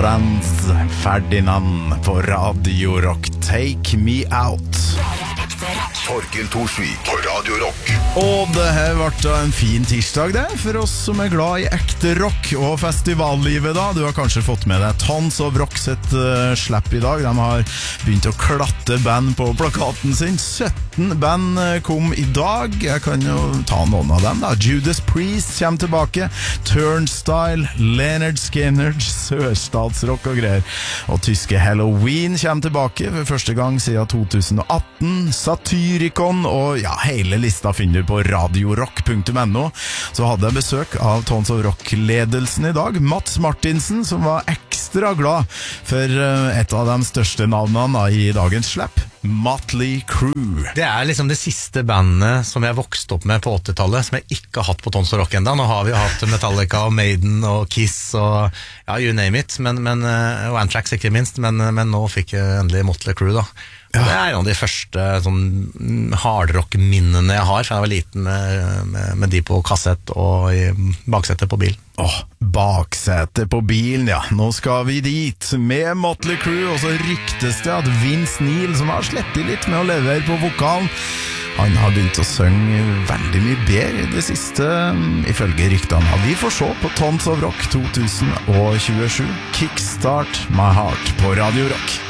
Franz Ferdinand på Radio Rock. Take me out. Torkild Thorsvik på Radio Rock. Og det her ble en fin tirsdag det, for oss som er glad i ekte rock og festivallivet da. Du har kanskje fått med deg Tons of Rock sitt slipp i dag. De har begynt å klatte band på plakaten sin. 17 band kom i dag. Jeg kan jo ta noen av dem da. Judas Priest kommer tilbake. Turnstile, Leonard Skinner, sørstatsrock og greier. Og tyske Halloween kommer tilbake for første gang siden 2018. Satyricon og ja, hele lista finner du på radiorock.no. Så hadde jeg besøk av Tons of Rock-ledelsen i dag, Mats Martinsen, som var ekstra glad for et av de største navnene i dagens slipp, Motley Crue. Det er liksom det siste bandet som jeg vokste opp med på 80-tallet, som jeg ikke har hatt på Tons of Rock enda. Nå har vi jo hatt Metallica og Maiden og Kiss og ja, you name it, og Anthrax ikke minst, men nå fikk jeg endelig Motley Crue da. Ja. Det er en av de første sånn hardrock-minnene jeg har, for jeg var liten med de på kassett og i baksetet på bil. Baksetet på bilen, ja. Nå skal vi dit med Motley Crue, og så ryktes det at Vince Neil, som har slettet litt med å levere på vokalen, han har begynt å synge veldig mye bedre i det siste, ifølge ryktene. Vi får se på Tons of Rock 2027. Kickstart My Heart på Radio Rock.